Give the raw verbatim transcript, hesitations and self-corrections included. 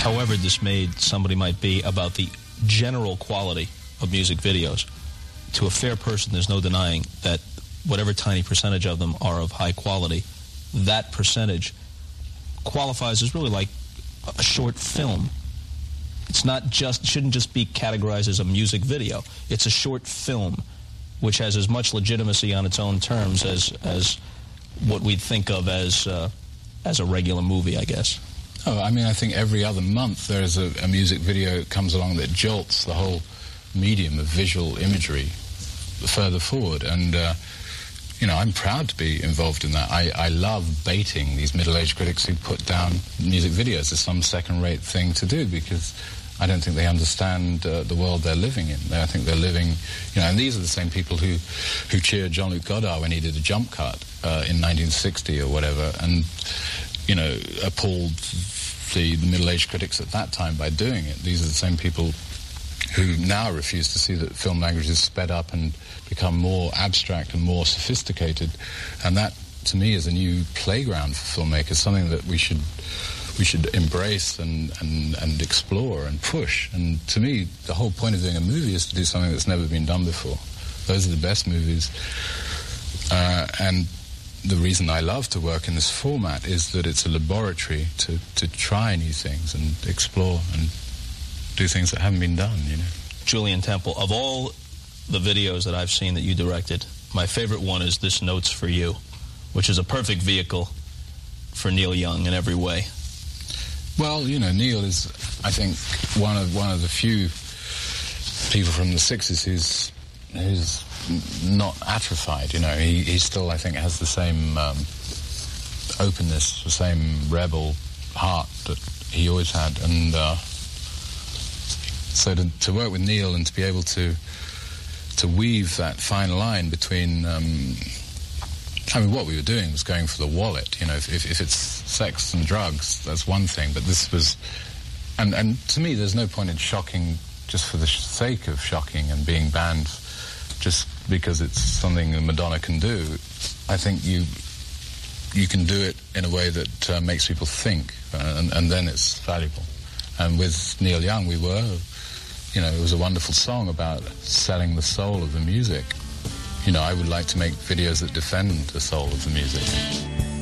however dismayed somebody might be about the general quality of music videos, to a fair person, there's no denying that whatever tiny percentage of them are of high quality, that percentage qualifies as really like a short film. It's not just, shouldn't just be categorized as a music video. It's a short film, which has as much legitimacy on its own terms as as what we'd think of as uh, as a regular movie, I guess. Oh, I mean, I think every other month there is a, a music video that comes along that jolts the whole medium of visual imagery further forward, and uh, you know, I'm proud to be involved in that. I, I love baiting these middle-aged critics who put down music videos as some second-rate thing to do, because I don't think they understand uh, the world they're living in. I think they're living, you know, and these are the same people who, who cheered Jean-Luc Godard when he did a jump cut uh, in nineteen sixty or whatever, and, you know, appalled the, the middle-aged critics at that time by doing it. These are the same people who now refuse to see that film language is sped up and become more abstract and more sophisticated. And that, to me, is a new playground for filmmakers, something that we should we should embrace and, and, and explore and push. And to me, the whole point of doing a movie is to do something that's never been done before. Those are the best movies. Uh, and the reason I love to work in this format is that it's a laboratory to, to try new things and explore and do things that haven't been done, you know. Julien Temple, of all the videos that I've seen that you directed, my favorite one is This Note's for You, which is a perfect vehicle for Neil Young in every way. Well, you know, Neil is, I think, one of one of the few people from the sixties who's who's not atrophied. You know, he, he still, I think, has the same um, openness, the same rebel heart that he always had, and uh, so to, to work with Neil and to be able to to weave that fine line between, um, I mean, what we were doing was going for the wallet. You know, if, if, if it's sex and drugs, that's one thing, but this was, and, and to me, there's no point in shocking just for the sake of shocking and being banned just because it's something that Madonna can do. I think you you can do it in a way that uh, makes people think, uh, and, and then it's valuable. And with Neil Young, we were, you know, it was a wonderful song about selling the soul of the music. You know, I would like to make videos that defend the soul of the music.